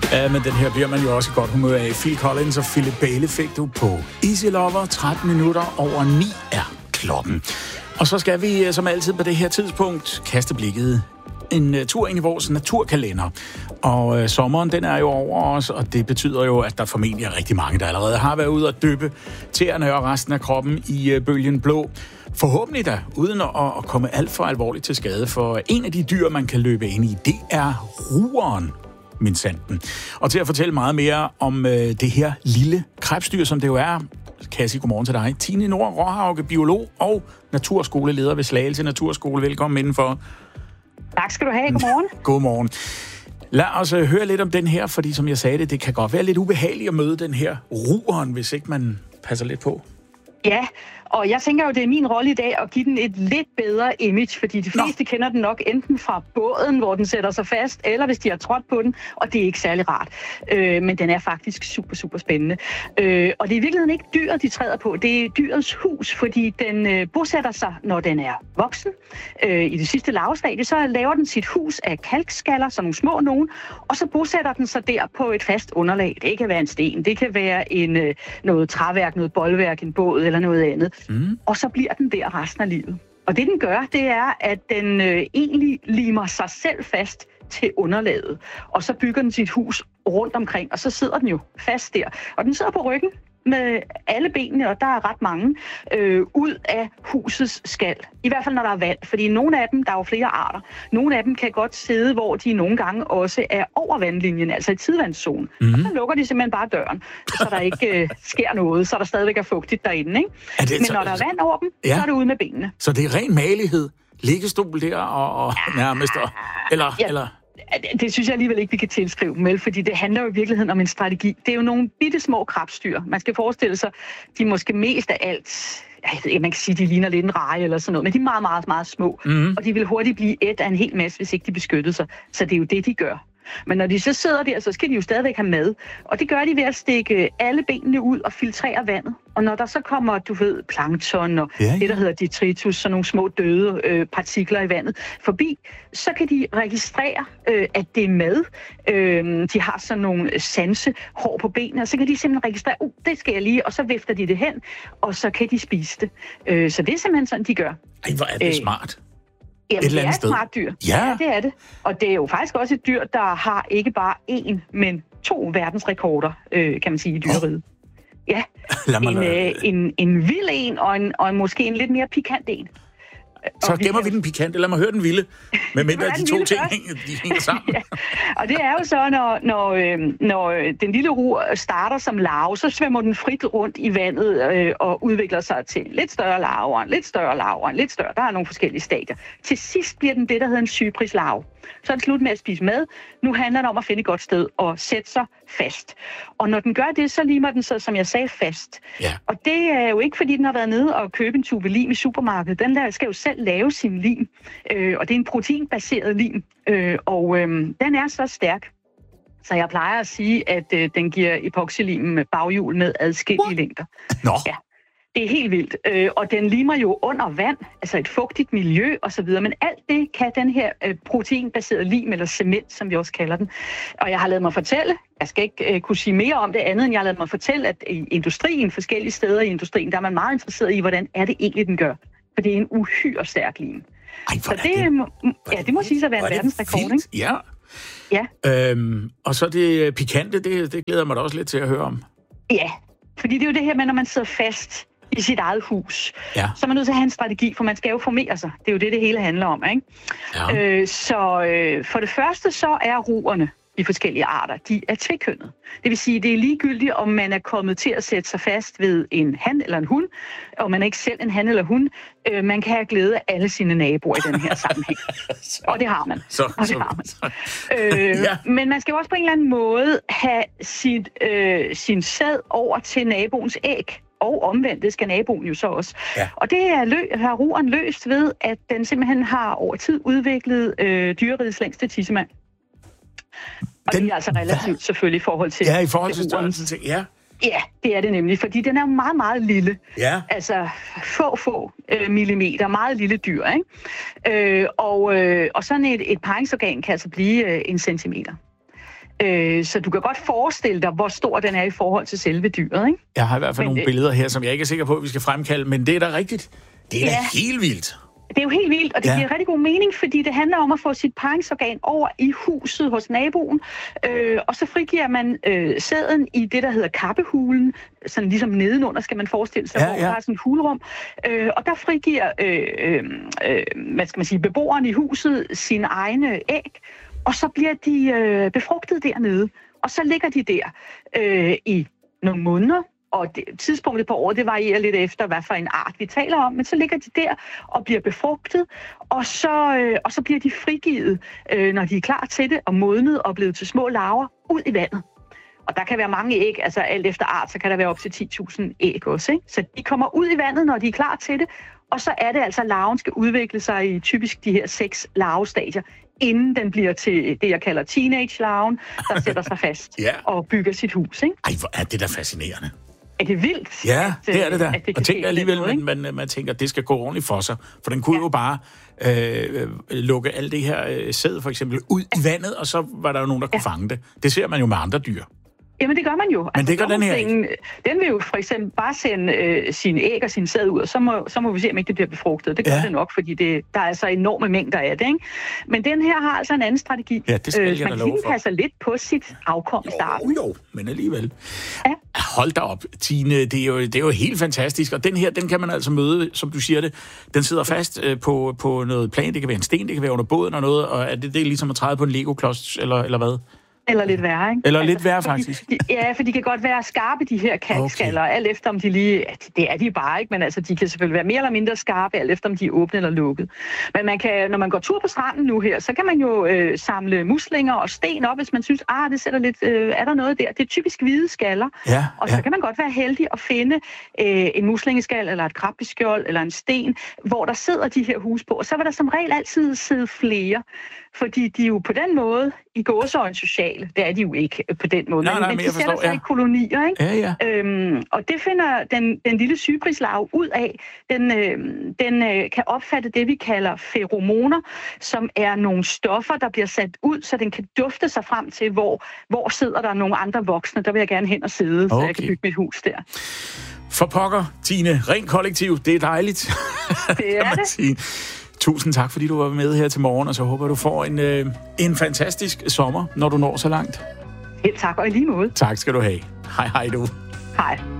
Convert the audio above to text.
Ja, men den her bliver man jo også i godt humør af. Phil Collins og Philip Bailey fik du på Easy Lover. 13 minutter over 9 er klokken. Og så skal vi som altid på det her tidspunkt kaste blikket en tur ind i vores naturkalender. Og sommeren, den er jo over os, og det betyder jo, at der formentlig er rigtig mange, der allerede har været ude og dyppe tæerne og resten af kroppen i bølgen blå. Forhåbentlig da, uden at komme alt for alvorligt til skade, for en af de dyr, man kan løbe ind i, det er rugeren. Minsanden. Og til at fortælle meget mere om det her lille krebsdyr, som det jo er, kan jeg sige godmorgen til dig. Tine Nord Råhauge, biolog og naturskoleleder ved Slagelse Naturskole. Velkommen indenfor. Tak skal du have. Godmorgen. Godmorgen. Lad os høre lidt om den her, fordi som jeg sagde det kan godt være lidt ubehageligt at møde den her rugeren, hvis ikke man passer lidt på. Ja, og jeg tænker jo, det er min rolle i dag at give den et lidt bedre image, fordi de fleste kender den nok enten fra båden, hvor den sætter sig fast, eller hvis de har trådt på den, og det er ikke særlig rart. Men den er faktisk super, super spændende. Og det er i virkeligheden ikke dyret, de træder på. Det er dyrets hus, fordi den bosætter sig, når den er voksen. I det sidste larvestadie, så laver den sit hus af kalkskaller, sådan nogle små nogen, og så bosætter den sig der på et fast underlag. Det kan være en sten, det kan være noget træværk, noget boldværk, en båd eller noget andet. Og så bliver den der resten af livet. Og det den gør, det er, at den egentlig limer sig selv fast til underlaget. Og så bygger den sit hus rundt omkring, og så sidder den jo fast der. Og den sidder på ryggen med alle benene, og der er ret mange, ud af husets skal. I hvert fald, når der er vand. Fordi nogle af dem, der er jo flere arter, nogle af dem kan godt sidde, hvor de nogle gange også er over vandlinjen, altså i tidevandszone. Og så lukker de simpelthen bare døren, så der ikke sker noget, så der stadigvæk er fugtigt derinde. Ikke? Men når der er vand over dem, så er det ude med benene. Så det er ren malighed? Liggestol der og nærmest? Eller? Det synes jeg alligevel ikke, vi kan tilskrive dem, fordi det handler jo i virkeligheden om en strategi. Det er jo nogle bitte små krebsdyr. Man skal forestille sig, de måske mest af alt, man kan sige, de ligner lidt en reje eller sådan noget, men de er meget, meget, meget små. Og de vil hurtigt blive ædt af en hel masse, hvis ikke de beskyttede sig. Så det er jo det, de gør. Men når de så sidder der, så skal de jo stadigvæk have mad. Og det gør de ved at stikke alle benene ud og filtrere vandet. Og når der så kommer, plankton og det, der hedder detritus, sådan nogle små døde partikler i vandet forbi, så kan de registrere, at det er mad. De har sådan nogle sansehår på benene, og så kan de simpelthen registrere, det skal jeg lige, og så vifter de det hen, og så kan de spise det. Så det er simpelthen sådan, de gør. Ej, hvor er det smart. Jamen, det er et smart dyr. Ja, det er det. Og det er jo faktisk også et dyr, der har ikke bare én, men 2 verdensrekorder, kan man sige, i dyreriget. Ja, en vild en, og måske en lidt mere pikant en. Så gemmer vi den pikante, lad mig høre den vilde, medmindre de to ting hænger sammen. Ja. Og det er jo så, når den lille rug starter som larve, så svømmer den frit rundt i vandet og udvikler sig til lidt større larver, lidt større larver, lidt større. Der er nogle forskellige stadier. Til sidst bliver den det, der hedder en cyprislarve. Så er det slut med at spise mad. Nu handler det om at finde et godt sted og sætte sig fast. Og når den gør det, så limer den sig, som jeg sagde, fast. Ja. Og det er jo ikke, fordi den har været nede og købe en tube lim i supermarkedet. Den skal jo selv lave sin lim. Og det er en proteinbaseret lim. Den er så stærk. Så jeg plejer at sige, at den giver epoxylimen baghjul med adskillige længder. Nå. Ja. Det er helt vildt, og den limer jo under vand, altså et fugtigt miljø osv., men alt det kan den her proteinbaserede lim, eller cement, som vi også kalder den. Og jeg har ladet mig fortælle, jeg skal ikke kunne sige mere om det andet, end jeg har ladet mig fortælle, at i industrien, forskellige steder i industrien, der er man meget interesseret i, hvordan er det egentlig, den gør. For det er en uhyre stærk lim. Så det må sige sig at være en verdensrekord, ikke? Ja. Og så det pikante, det glæder mig da også lidt til at høre om. Ja, fordi det er jo det her med, når man sidder fast i sit eget hus, så er man nødt til at have en strategi, for man skal jo formere sig. Det er jo det hele handler om, ikke? Ja. Så for det første, så er rugerne, de forskellige arter, de er tvekønnede. Det vil sige, det er ligegyldigt, om man er kommet til at sætte sig fast ved en han eller en hun, og man er ikke selv en han eller hun. Man kan have glæde af alle sine naboer i den her sammenhæng. Og det har man. Men man skal jo også på en eller anden måde have sin sæd over til naboens æg. Og omvendt, det skal naboen jo så også. Ja. Og det har rugeren løst ved, at den simpelthen har over tid udviklet dyrerigets længste tissemand. Og det er altså relativt selvfølgelig i forhold til... Ja, i forhold til størrelsen. Ja. Ja, det er det nemlig, fordi den er meget, meget lille. Ja. Altså få millimeter, meget lille dyr, ikke? Og sådan et paringsorgan kan altså blive 1 centimeter. Så du kan godt forestille dig, hvor stor den er i forhold til selve dyret, ikke? Jeg har i hvert fald nogle billeder her, som jeg ikke er sikker på, at vi skal fremkalde, men det er da rigtigt. Det er da helt vildt. Det er jo helt vildt, og det giver rigtig god mening, fordi det handler om at få sit parringsorgan over i huset hos naboen, og så frigiver man sæden i det, der hedder kappehulen, sådan ligesom nedenunder skal man forestille sig, hvor der er sådan et hulrum, og der frigiver, beboeren i huset sine egne æg, og så bliver de befrugtet dernede, og så ligger de der i nogle måneder. Og tidspunktet på året, det varierer lidt efter, hvad for en art vi taler om, men så ligger de der og bliver befrugtet, og så bliver de frigivet, når de er klar til det, og modnet og blevet til små larver, ud i vandet. Og der kan være mange æg, altså alt efter art, så kan der være op til 10.000 æg også, ikke? Så de kommer ud i vandet, når de er klar til det, og så er det altså, at larven skal udvikle sig i typisk de her 6 larvestadier, inden den bliver til det, jeg kalder teenage-larven, der sætter sig fast og bygger sit hus, ikke? Ej, hvor er det da fascinerende. Er det vildt? Ja, det er det da. Og tænker alligevel, man tænker, at det skal gå ordentligt for sig. For den kunne jo bare lukke alt det her sæd, for eksempel, ud i vandet, og så var der jo nogen, der kunne fange det. Det ser man jo med andre dyr. Jamen, det gør man jo. Men det gør den her ikke. Den vil jo for eksempel bare sende sine æg og sin sæd ud, og så må vi se, om ikke det bliver befrugtet. Det gør det nok, fordi der er altså enorme mængder af det, ikke? Men den her har altså en anden strategi. Ja, det skal jeg da love for. Man passer lidt på sit afkom i starten. Jo, men alligevel. Ja. Hold da op, Tine. Det er jo helt fantastisk. Og den her, den kan man altså møde, som du siger det. Den sidder fast på noget plan. Det kan være en sten, det kan være under båden og noget. Og er det ligesom at træde på en Lego-klods, eller hvad? Eller lidt værre, ikke? Eller lidt værre, faktisk. For de kan godt være skarpe, de her kalkskaller, alt efter om de lige... Det er de bare ikke, men altså, de kan selvfølgelig være mere eller mindre skarpe, alt efter om de er åbne eller lukket. Men man kan, når man går tur på stranden nu her, så kan man jo samle muslinger og sten op, hvis man synes, det sætter lidt... er der noget der? Det er typisk hvide skaller. Ja, og så kan man godt være heldig at finde en muslingeskal, eller et krabbeskjold, eller en sten, hvor der sidder de her hus på. Og så vil der som regel altid sidde flere. Fordi de er jo på den måde i gåseøjne sociale. Det er de jo ikke på den måde. Men de sætter sig i kolonier, ikke? Ja. Og det finder den lille sygeprislarve ud af. Den kan opfatte det, vi kalder feromoner, som er nogle stoffer, der bliver sat ud, så den kan dufte sig frem til, hvor sidder der nogle andre voksne. Der vil jeg gerne hen og sidde, så jeg kan bygge mit hus der. For pokker, Tine. Rent kollektiv. Det er dejligt. Det er det. Tusind tak, fordi du var med her til morgen, og så håber du får en fantastisk sommer, når du når så langt. Helt tak, og i lige måde. Tak skal du have. Hej du. Hej.